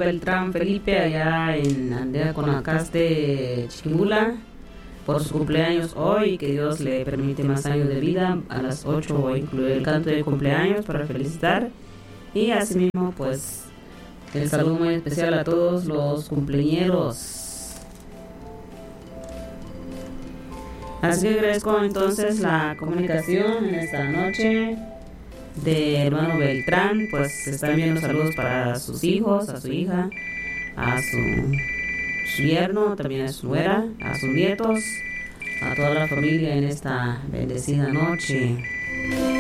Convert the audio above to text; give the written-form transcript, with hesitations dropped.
Beltrán Felipe allá en Aldea Conacaste, Chiquimula, por su cumpleaños hoy, que Dios le permite más años de vida. A las 8 voy a incluir el canto de cumpleaños para felicitar, y asimismo pues el saludo muy especial a todos los cumpleañeros. Así que agradezco entonces la comunicación en esta noche de hermano Beltrán. Pues están enviando saludos para sus hijos, a su hija, a su yerno, también a su nuera, a sus nietos, a toda la familia en esta bendecida noche.